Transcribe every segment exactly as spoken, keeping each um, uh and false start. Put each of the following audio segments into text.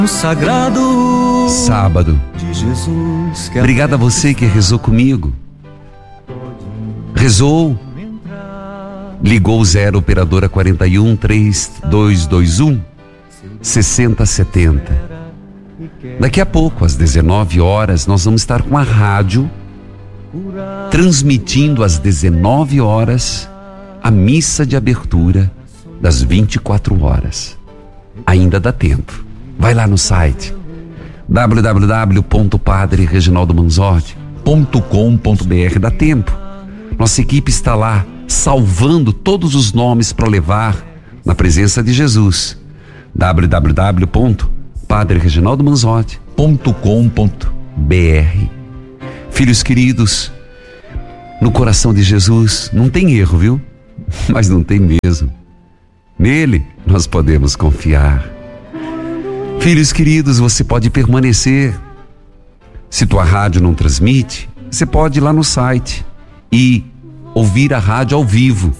Sagrado sábado. de Jesus. Que Obrigado a você que rezou comigo. Rezou, ligou o zero operadora quarenta e um, trinta e dois vinte e um, sessenta setenta. Daqui a pouco, às dezenove horas, nós vamos estar com a rádio transmitindo às dezenove horas a missa de abertura das vinte e quatro horas. Ainda dá tempo. Vai lá no site w w w ponto padre reginaldo manzotti ponto com ponto b r. Dá tempo. Nossa equipe está lá salvando todos os nomes para levar na presença de Jesus. w w w ponto padre reginaldo manzotti ponto com ponto b r. Filhos queridos, no coração de Jesus não tem erro, viu? Mas não tem mesmo. Nele nós podemos confiar. Filhos queridos, você pode permanecer. Se tua rádio não transmite, você pode ir lá no site e ouvir a rádio ao vivo.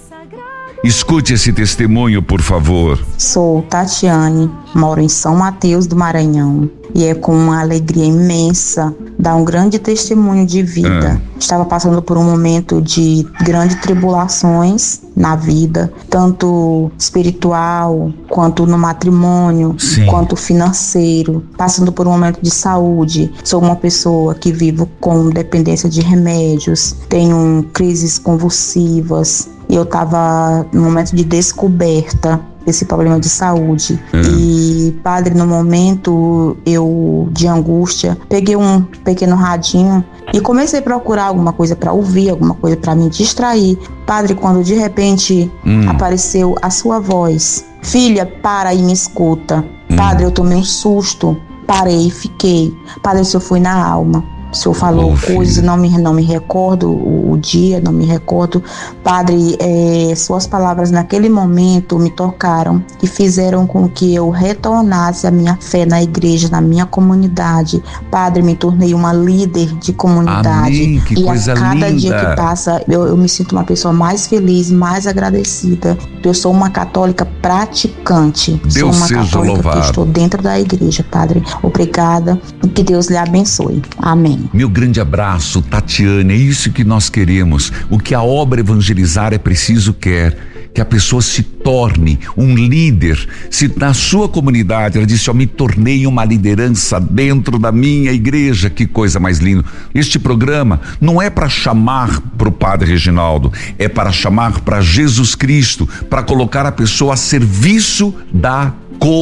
Escute esse testemunho, por favor. Sou Tatiane, moro em São Mateus do Maranhão e é com uma alegria imensa dar um grande testemunho de vida. Ah. Estava passando por um momento de grandes tribulações na vida, tanto espiritual, quanto no matrimônio, Sim. quanto financeiro, passando por um momento de saúde. Sou uma pessoa que vivo com dependência de remédios, tenho crises convulsivas. Eu estava num momento de descoberta desse problema de saúde. Uhum. E, padre, no momento eu de angústia, peguei um pequeno radinho e comecei a procurar alguma coisa para ouvir, alguma coisa para me distrair. Padre, quando de repente uhum. apareceu a sua voz: filha, para e me escuta. Uhum. Padre, eu tomei um susto, parei e fiquei. Padre, o senhor foi na alma. O senhor falou oh, coisas, não me, não me recordo o, o dia, não me recordo. Padre, é, suas palavras naquele momento me tocaram e fizeram com que eu retornasse a minha fé na igreja, na minha comunidade. Padre, me tornei uma líder de comunidade. Amém, que e coisa a cada linda. dia que passa, eu, eu me sinto uma pessoa mais feliz, mais agradecida. Eu sou uma católica praticante. Deus sou uma seja católica louvado. que estou dentro da igreja, Padre. Obrigada e que Deus lhe abençoe. Amém. Meu grande abraço, Tatiane, é isso que nós queremos. O que a obra Evangelizar é Preciso quer, que a pessoa se torne um líder. Se na sua comunidade, ela disse, eu me tornei uma liderança dentro da minha igreja, que coisa mais linda. Este programa não é para chamar para o Padre Reginaldo, é para chamar para Jesus Cristo, para colocar a pessoa a serviço da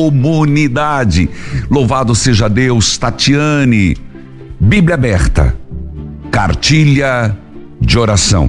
comunidade. Louvado seja Deus. Tatiane, Bíblia aberta, cartilha de oração.